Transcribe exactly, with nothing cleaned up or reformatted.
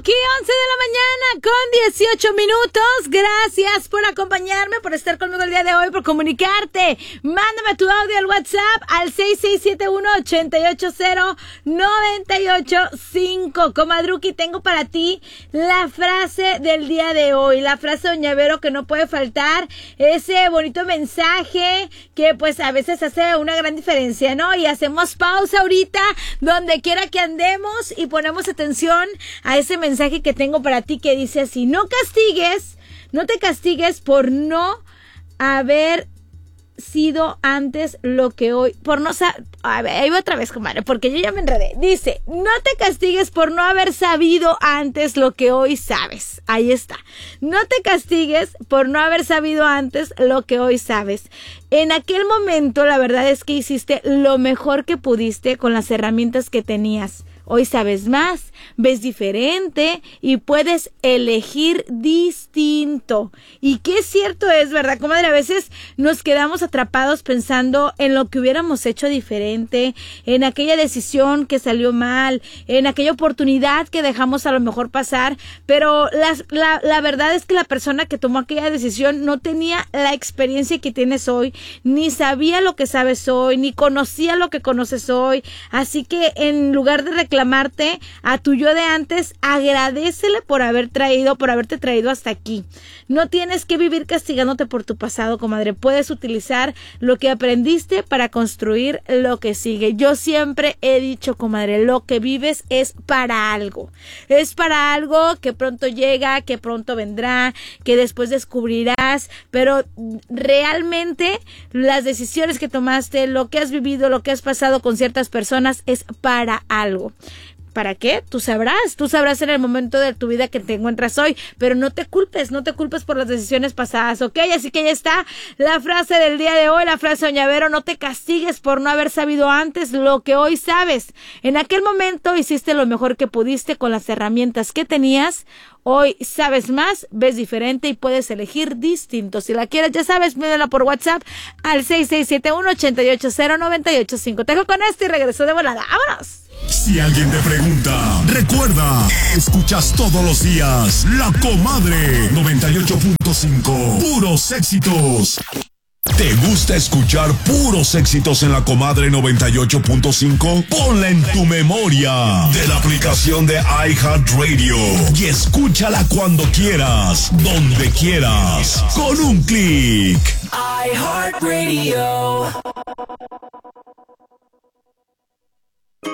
Aquí once de la mañana con dieciocho minutos. Gracias por acompañarme, por estar conmigo el día de hoy, por comunicarte. Mándame tu audio al WhatsApp al seis seis siete uno, ocho ocho cero, nueve ocho cinco. Comadruki, tengo para ti la frase del día de hoy, la frase Doña Vero que no puede faltar, ese bonito mensaje que pues a veces hace una gran diferencia, ¿no? Y hacemos pausa ahorita, donde quiera que andemos, y ponemos atención a ese mensaje que tengo para ti que dice así: no castigues, no te castigues por no haber sido antes lo que hoy, por no saber, a ver, ahí va otra vez, comadre, porque yo ya me enredé. Dice, no te castigues por no haber sabido antes lo que hoy sabes. Ahí está. No te castigues por no haber sabido antes lo que hoy sabes. En aquel momento, la verdad es que hiciste lo mejor que pudiste con las herramientas que tenías. Hoy sabes más, ves diferente y puedes elegir distinto. Y qué cierto es, ¿verdad, comadre? A veces nos quedamos atrapados pensando en lo que hubiéramos hecho diferente, en aquella decisión que salió mal, en aquella oportunidad que dejamos a lo mejor pasar, pero la, la, la verdad es que la persona que tomó aquella decisión no tenía la experiencia que tienes hoy, ni sabía lo que sabes hoy, ni conocía lo que conoces hoy. Así que en lugar de reclamar reclamarte a tu yo de antes, agradécele por haber traído, por haberte traído hasta aquí. No tienes que vivir castigándote por tu pasado, comadre. Puedes utilizar lo que aprendiste para construir lo que sigue. Yo siempre he dicho, comadre, lo que vives es para algo. Es para algo que pronto llega, que pronto vendrá, que después descubrirás, pero realmente las decisiones que tomaste, lo que has vivido, lo que has pasado con ciertas personas es para algo. ¿Para qué? Tú sabrás, tú sabrás en el momento de tu vida que te encuentras hoy, pero no te culpes, no te culpes por las decisiones pasadas, ¿ok? Así que ya está la frase del día de hoy, la frase Doña Vero: no te castigues por no haber sabido antes lo que hoy sabes. En aquel momento hiciste lo mejor que pudiste con las herramientas que tenías. Hoy sabes más, ves diferente y puedes elegir distinto. Si la quieres, ya sabes, mídela por WhatsApp al seis seis siete uno, ocho ocho cero, nueve ocho cinco. Te dejo con esto y regreso de volada. ¡Vámonos! Si alguien te pregunta, recuerda, escuchas todos los días La Comadre noventa y ocho punto cinco. Puros éxitos. ¿Te gusta escuchar puros éxitos en La Comadre noventa y ocho punto cinco? Ponla en tu memoria de la aplicación de iHeartRadio y escúchala cuando quieras, donde quieras, con un clic. iHeartRadio.